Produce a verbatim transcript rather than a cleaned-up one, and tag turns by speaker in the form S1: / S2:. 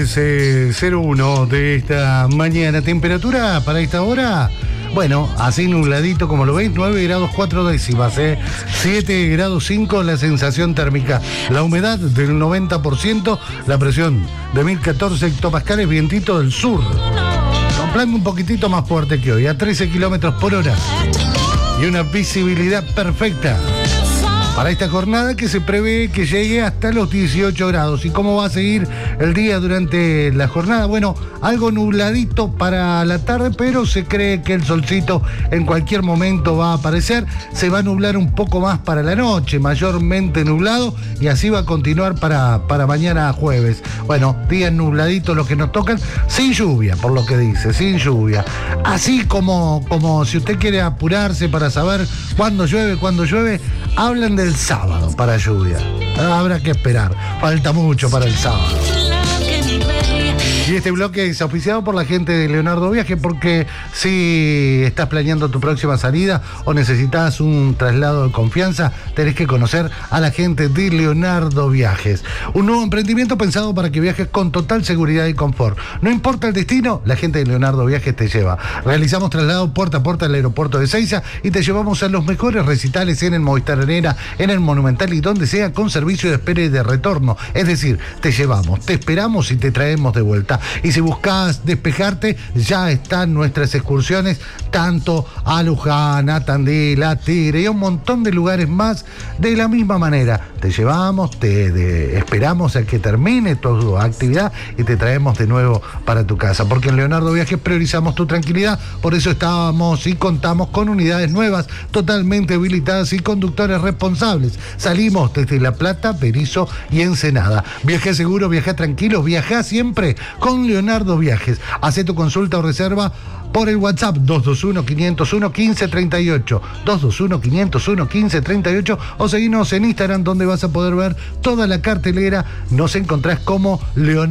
S1: diez cero uno de esta mañana. Temperatura para esta hora, bueno, así nubladito como lo veis, nueve grados cuatro décimas, ¿eh? siete grados cinco la sensación térmica, la humedad del noventa por ciento, la presión de mil catorce hectopascales, vientito del sur, soplando un poquitito más fuerte que hoy, a trece kilómetros por hora, y una visibilidad perfecta para esta jornada que se prevé que llegue hasta los dieciocho grados. ¿Y cómo va a seguir el día durante la jornada? Bueno, algo nubladito para la tarde, pero se cree que el solcito en cualquier momento va a aparecer. Se va a nublar un poco más para la noche, mayormente nublado, y así va a continuar para, para mañana jueves. Bueno, días nubladitos los que nos tocan, sin lluvia, por lo que dice, sin lluvia. Así como, como si usted quiere apurarse para saber cuándo llueve, cuándo llueve, hablan del sábado para lluvia. Habrá que esperar, falta mucho para el sábado. Y este bloque es auspiciado por la gente de Leonardo Viaje, porque si estás planeando tu próxima salida o necesitas un traslado de confianza, tenés que conocer a la gente de Leonardo Viajes. Un nuevo emprendimiento pensado para que viajes con total seguridad y confort. No importa el destino, la gente de Leonardo Viajes te lleva. Realizamos traslado puerta a puerta al aeropuerto de Ezeiza y te llevamos a los mejores recitales en el Movistar Arena, en el Monumental y donde sea, con servicio de espera y de retorno. Es decir, te llevamos, te esperamos y te traemos de vuelta. Y si buscas despejarte, ya están nuestras excursiones tanto a Luján, a Tandil, a Tigre y a un montón de lugares más de la misma manera. Te llevamos, te de, esperamos a que termine tu actividad y te traemos de nuevo para tu casa. Porque en Leonardo Viajes priorizamos tu tranquilidad, por eso estábamos y contamos con unidades nuevas, totalmente habilitadas y conductores responsables. Salimos desde La Plata, Berisso y Ensenada. Viaja seguro, viaja tranquilo, viaja siempre con Leonardo Viajes. Hacé tu consulta o reserva por el WhatsApp dos dos uno, cinco cero uno, uno cinco tres ocho, dos dos uno, cinco cero uno, uno cinco tres ocho, o seguinos en Instagram, donde vas a poder ver toda la cartelera. Nos encontrás como Leonardo